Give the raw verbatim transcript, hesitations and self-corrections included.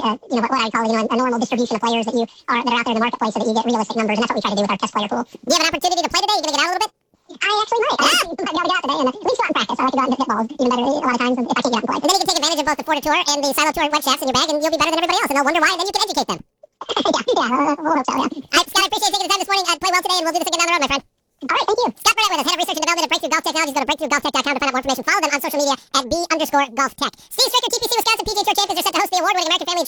uh, you know, what, what I call, you know, a normal distribution of players that you are that are out there in the marketplace so that you get realistic numbers, and that's what we try to do with our test player pool. Do you have an opportunity to play today? You gonna get out a little bit? I actually might. I might be able to get out today and at least go out and practice. I like to go out and hit balls even better a lot of times if I can't get out and play. And then you can take advantage of both the Porter Tour and the Silo Tour wet shafts in your bag, and you'll be better than everybody else, and they'll wonder why, and then you can educate them. yeah, yeah, uh, we'll hope so, yeah. All right, Scott, I appreciate you taking the time this morning. Uh, play well today, and we'll do this again down the road, my friend. All right, thank you. Scott Burnett with us, Head of Research and Development at Breakthrough Golf Technologies. Go to breakthrough golf tech dot com to find out more information. Follow them on social media at B underscore golf tech. Steve Stricker, T P C Wisconsin P G A Tour champions, are set to host the award-winning American Family